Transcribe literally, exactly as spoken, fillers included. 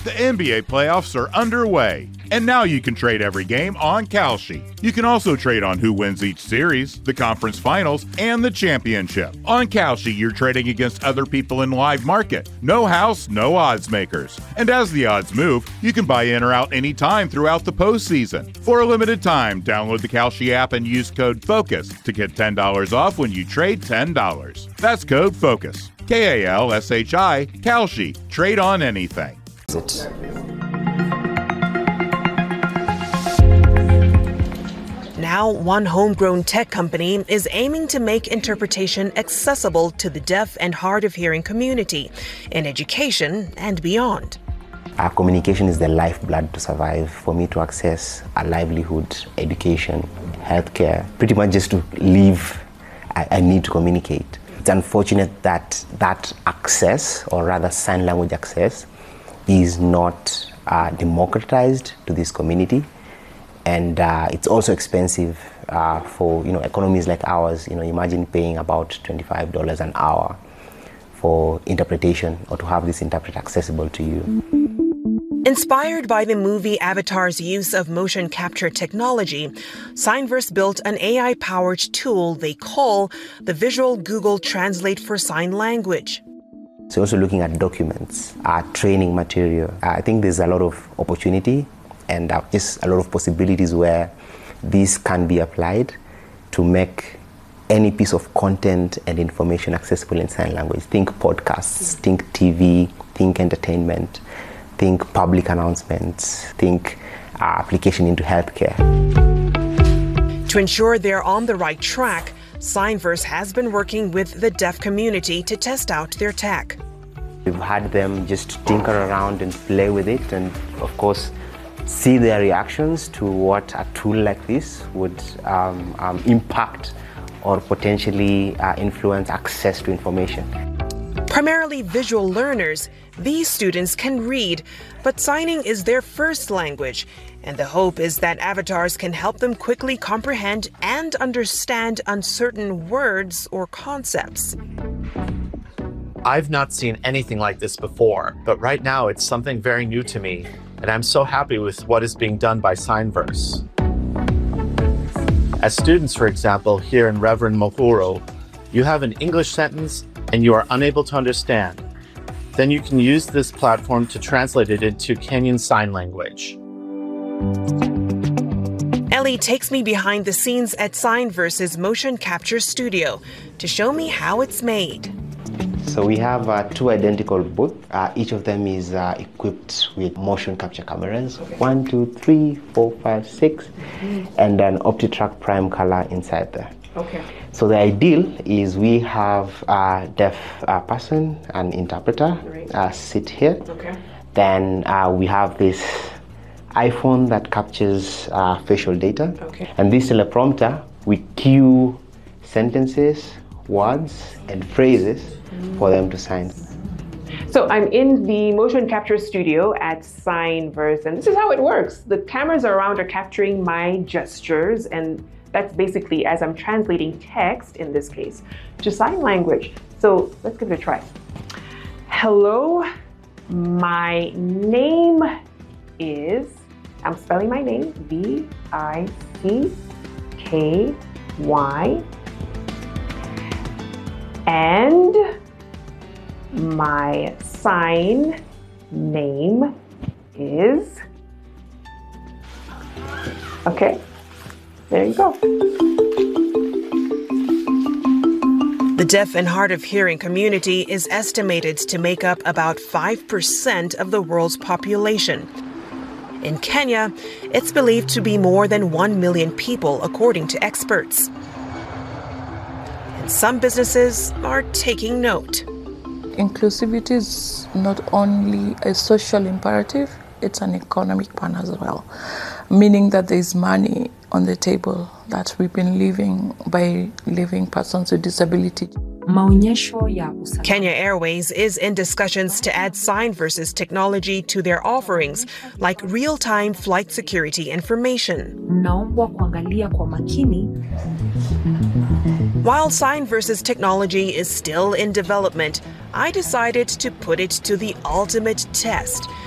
The N B A playoffs are underway, and now you can trade every game on Kalshi. You can also trade on who wins each series, the conference finals, and the championship. On Kalshi, you're trading against other people in live market. No house, no odds makers. And as the odds move, you can buy in or out anytime throughout the postseason. For a limited time, download the Kalshi app and use code FOCUS to get ten dollars off when you trade ten dollars. That's code FOCUS. K A L S H I, Kalshi. Trade on anything. It. Now, one homegrown tech company is aiming to make interpretation accessible to the deaf and hard of hearing community in education and beyond. Our communication is the lifeblood to survive. For me to access a livelihood, education, healthcare, pretty much just to live, I, I need to communicate. It's unfortunate that that access, or rather sign language access, is not uh, democratized to this community, and uh, it's also expensive uh, for you know economies like ours. You know, imagine paying about twenty-five dollars an hour for interpretation, or to have this interpreter accessible to you. Inspired by the movie Avatar's use of motion capture technology, Signverse built an A I-powered tool they call the Visual Google Translate for Sign Language. So also looking at documents, uh, training material. Uh, I think there's a lot of opportunity and uh, just a lot of possibilities where this can be applied to make any piece of content and information accessible in sign language. Think podcasts, think T V, think entertainment, think public announcements, think uh, application into healthcare. To ensure they're on the right track, Signverse has been working with the deaf community to test out their tech. We've had them just tinker around and play with it, and of course see their reactions to what a tool like this would um, um, impact or potentially uh, influence access to information. Primarily visual learners, these students can read, but signing is their first language, and the hope is that avatars can help them quickly comprehend and understand uncertain words or concepts. I've not seen anything like this before, but right now it's something very new to me, and I'm so happy with what is being done by Signverse. As students, for example, here in Reverend Mohuro, you have an English sentence and you are unable to understand. Then you can use this platform to translate it into Kenyan Sign Language. Ellie takes me behind the scenes at Signverse's motion capture studio to show me how it's made. So we have uh, two identical booths. Uh, each of them is uh, equipped with motion capture cameras. Okay. One, two, three, four, five, six, mm-hmm. and an OptiTrack Prime color inside there. Okay. So the ideal is we have a deaf uh, person, an interpreter, right. uh, sit here. Okay. Then uh, we have this iPhone that captures uh, facial data. Okay. And this teleprompter, we cue sentences, words, and phrases mm. for them to sign. So I'm in the motion capture studio at Signverse, and this is how it works. The cameras around are capturing my gestures, and that's basically as I'm translating text, in this case, to sign language. So let's give it a try. Hello, my name is, I'm spelling my name, V I C K Y, and my sign name is, okay, there you go. The deaf and hard of hearing community is estimated to make up about five percent of the world's population. In Kenya, it's believed to be more than one million people, according to experts. And some businesses are taking note. Inclusivity is not only a social imperative, it's an economic one as well, meaning that there is money on the table that we've been living by leaving persons with disability. Kenya Airways is in discussions to add Signverse's technology to their offerings, like real-time flight security information. While Signverse's technology is still in development, I decided to put it to the ultimate test